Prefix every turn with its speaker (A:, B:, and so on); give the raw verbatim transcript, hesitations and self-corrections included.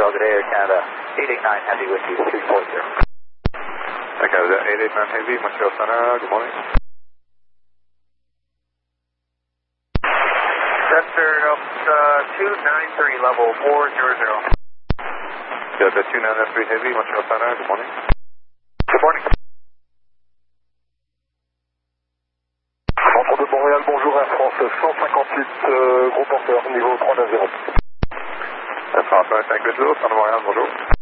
A: Montreal, good day, Air Canada. eight eight nine Heavy with you, three four zero.
B: Okay, was that eight eight nine Heavy, Montreal Center, good morning.
C: Cessna uh, two nine three, level four zero zero.
B: Delta two nine three Heavy, Montreal Center, good morning.
C: Good morning.
D: Centre de Montréal, bonjour Air France, cent cinquante-huit, euh, gros porteur, niveau trois neuf zéro.
B: Air France un cinq huit zéro, Centre de Montréal, bonjour.